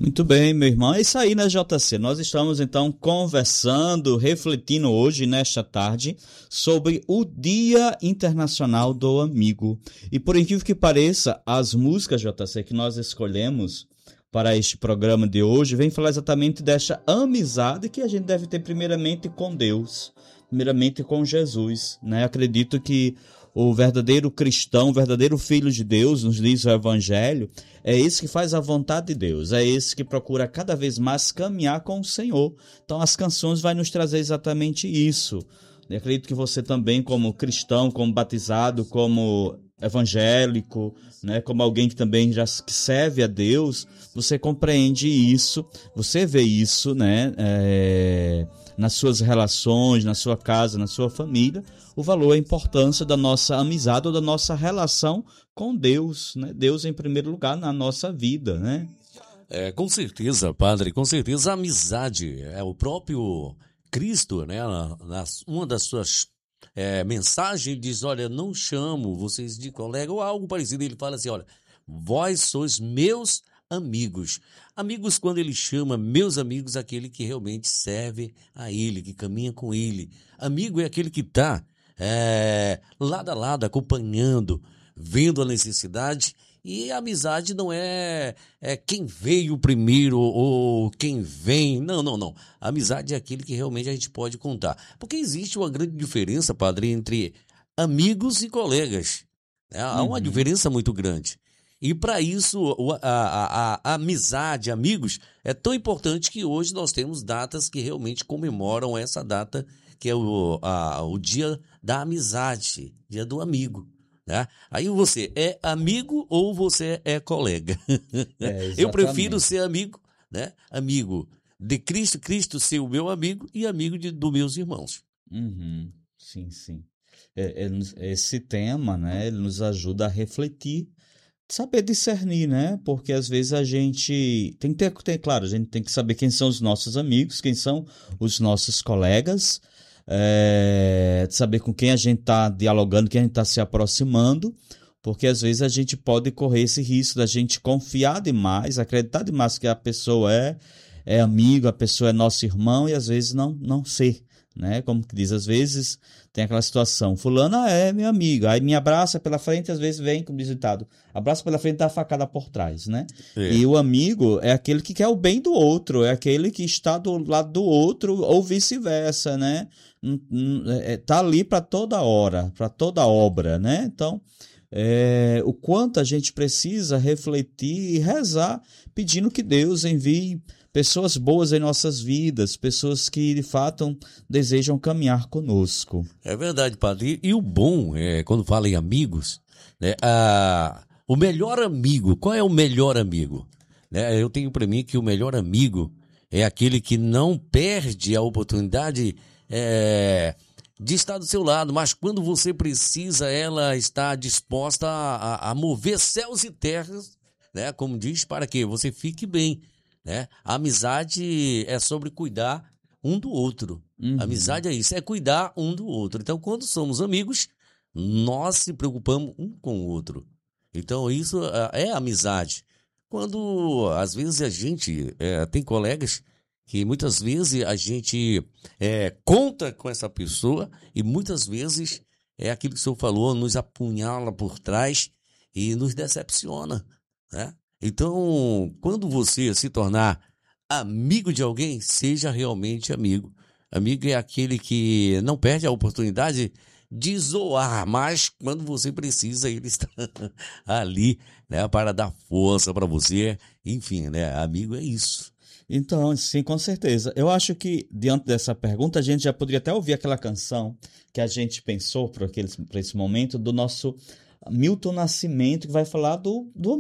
Muito bem, meu irmão. É isso aí, né, JC? Nós estamos então conversando, refletindo hoje, nesta tarde, sobre o Dia Internacional do Amigo. E por incrível que pareça, as músicas, JC, que nós escolhemos para este programa de hoje, vem falar exatamente desta amizade que a gente deve ter primeiramente com Deus, primeiramente com Jesus, né? Acredito que o verdadeiro cristão, o verdadeiro filho de Deus, nos diz o Evangelho, é esse que faz a vontade de Deus, é esse que procura cada vez mais caminhar com o Senhor. Então as canções vão nos trazer exatamente isso. Eu acredito que você também, como cristão, como batizado, como evangélico, né, como alguém que também já que serve a Deus, você compreende isso, você vê isso, né, nas suas relações, na sua casa, na sua família, o valor, a importância da nossa amizade ou da nossa relação com Deus, né? Deus em primeiro lugar na nossa vida, né? Com certeza, padre, com certeza a amizade é o próprio Cristo, né? Uma das suas mensagens diz, olha, não chamo vocês de colega ou algo parecido. Ele fala assim, olha, vós sois meus amigos. Amigos, quando ele chama meus amigos, aquele que realmente serve a ele, que caminha com ele. Amigo é aquele que está lado a lado, acompanhando, vendo a necessidade. E a amizade não é quem veio primeiro ou quem vem. Não, não, não. A amizade é aquele que realmente a gente pode contar. Porque existe uma grande diferença, padre, entre amigos e colegas. Há uma diferença muito grande. E para isso, a amizade, amigos, é tão importante que hoje nós temos datas que realmente comemoram essa data, que é o Dia da Amizade, Dia do Amigo. Né? Aí você é amigo ou você é colega? Eu prefiro ser amigo, né? Amigo de Cristo, Cristo ser o meu amigo e amigo dos meus irmãos. Sim, sim. Esse tema, né, ele nos ajuda a refletir, saber discernir, né? Porque às vezes a gente tem que ter claro, a gente tem que saber quem são os nossos amigos, quem são os nossos colegas, saber com quem a gente está dialogando, quem a gente está se aproximando, porque às vezes a gente pode correr esse risco da gente confiar demais, acreditar demais que a pessoa é amigo, a pessoa é nosso irmão e às vezes não ser, né? Como que diz, às vezes tem aquela situação, fulano é meu amigo, aí me abraça pela frente, às vezes vem, como diz o ditado, abraça pela frente e dá a facada por trás, né? E o amigo é aquele que quer o bem do outro, é aquele que está do lado do outro ou vice-versa, né? Tá ali para toda hora, para toda obra, né? Então, o quanto a gente precisa refletir e rezar, pedindo que Deus envie pessoas boas em nossas vidas, pessoas que de fato desejam caminhar conosco. É verdade, padre. E o bom, quando fala em amigos, né, o melhor amigo, qual é o melhor amigo? Né, eu tenho para mim que o melhor amigo é aquele que não perde a oportunidade de estar do seu lado, mas quando você precisa, ela está disposta a mover céus e terras, né, como diz, para que você fique bem. Né? A amizade é sobre cuidar um do outro. A amizade é isso, é cuidar um do outro. Então, quando somos amigos, nós se preocupamos um com o outro. Então, isso é amizade. Quando, às vezes, a gente tem colegas que muitas vezes a gente conta com essa pessoa e muitas vezes é aquilo que o senhor falou, nos apunhala por trás e nos decepciona, né? Então, quando você se tornar amigo de alguém, seja realmente amigo. Amigo é aquele que não perde a oportunidade de zoar, mas quando você precisa, ele está ali, né, para dar força para você. Enfim, né, amigo é isso. Então, sim, com certeza. Eu acho que, diante dessa pergunta, a gente já poderia até ouvir aquela canção que a gente pensou para esse momento, do nosso Milton Nascimento, que vai falar do